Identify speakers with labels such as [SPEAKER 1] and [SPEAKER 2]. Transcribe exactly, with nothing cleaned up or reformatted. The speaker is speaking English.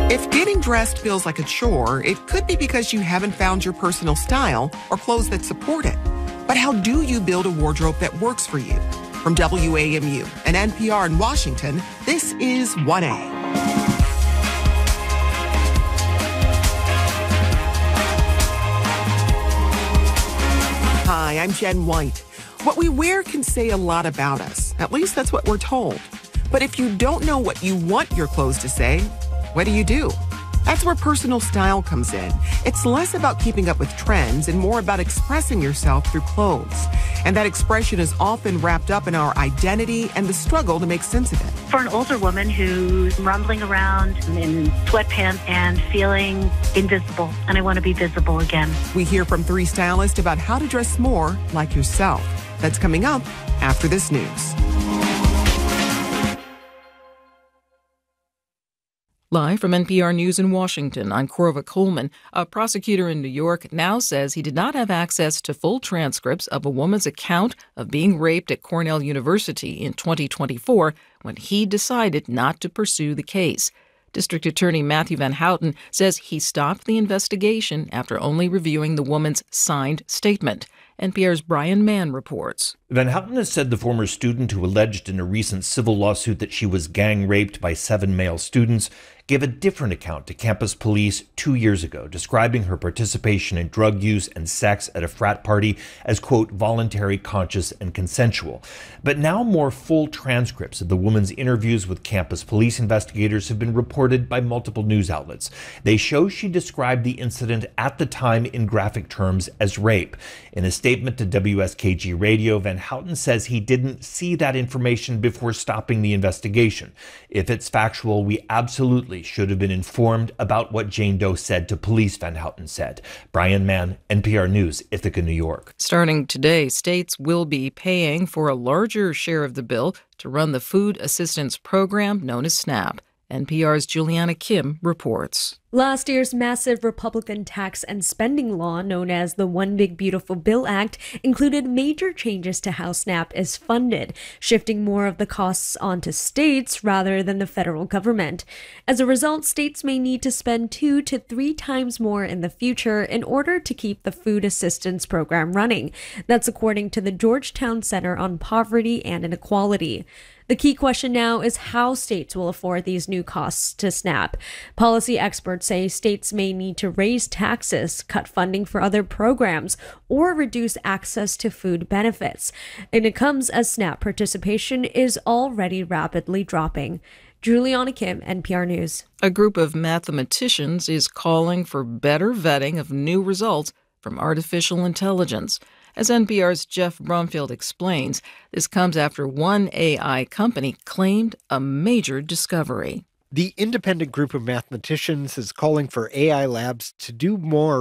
[SPEAKER 1] If getting dressed feels like a chore, it could be because you haven't found your personal style or clothes that support it. But how do you build a wardrobe that works for you? From W A M U and N P R in Washington, this is one A. Hi, I'm Jen White. What we wear can say a lot about us. At least that's what we're told. But if you don't know what you want your clothes to say, what do you do? That's where personal style comes in. It's less about keeping up with trends and more about expressing yourself through clothes. And that expression is often wrapped up in our identity and the struggle to make sense of it.
[SPEAKER 2] For an older woman who's rumbling around in sweatpants and feeling invisible, and I want to be visible again.
[SPEAKER 1] We hear from three stylists about how to dress more like yourself. That's coming up after this news.
[SPEAKER 3] Live from N P R News in Washington, I'm Corva Coleman. A prosecutor in New York now says he did not have access to full transcripts of a woman's account of being raped at Cornell University in twenty twenty-four when he decided not to pursue the case. District Attorney Matthew Van Houten says he stopped the investigation after only reviewing the woman's signed statement. N P R's Brian Mann reports.
[SPEAKER 4] Van Houten has said the former student who alleged in a recent civil lawsuit that she was gang raped by seven male students gave a different account to campus police two years ago, describing her participation in drug use and sex at a frat party as, quote, voluntary, conscious, and consensual. But now more full transcripts of the woman's interviews with campus police investigators have been reported by multiple news outlets. They show she described the incident at the time in graphic terms as rape. In a statement to W S K G Radio, Van Houten says he didn't see that information before stopping the investigation. If it's factual, we absolutely should have been informed about what Jane Doe said to police, Van Houten said. Brian Mann, N P R News, Ithaca, New York.
[SPEAKER 3] Starting today, states will be paying for a larger share of the bill to run the food assistance program known as SNAP. N P R's Juliana Kim reports.
[SPEAKER 5] Last year's massive Republican tax and spending law, known as the One Big Beautiful Bill Act, included major changes to how SNAP is funded, shifting more of the costs onto states rather than the federal government. As a result, states may need to spend two to three times more in the future in order to keep the food assistance program running. That's according to the Georgetown Center on Poverty and Inequality. The key question now is how states will afford these new costs to SNAP. Policy experts say states may need to raise taxes, cut funding for other programs, or reduce access to food benefits. And it comes as SNAP participation is already rapidly dropping. Juliana Kim, N P R News.
[SPEAKER 3] A group of mathematicians is calling for better vetting of new results from artificial intelligence. As N P R's Jeff Brumfield explains, this comes after one A I company claimed a major discovery.
[SPEAKER 6] The independent group of mathematicians is calling for A I labs to do more